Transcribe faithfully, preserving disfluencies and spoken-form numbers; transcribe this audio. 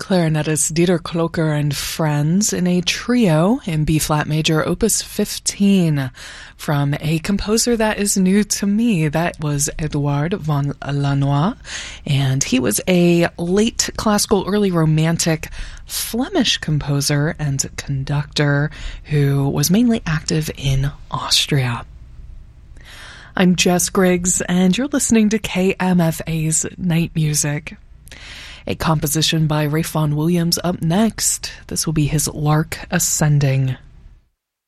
clarinetist Dieter Klocker and Friends in a trio in B-flat major, opus fifteen, from a composer that is new to me. That was Edouard von Lanois, and he was a late classical, early romantic Flemish composer and conductor who was mainly active in Austria. I'm Jess Griggs, and you're listening to K M F A's Night Music. A composition by Ralph Vaughan Williams up next. This will be his Lark Ascending.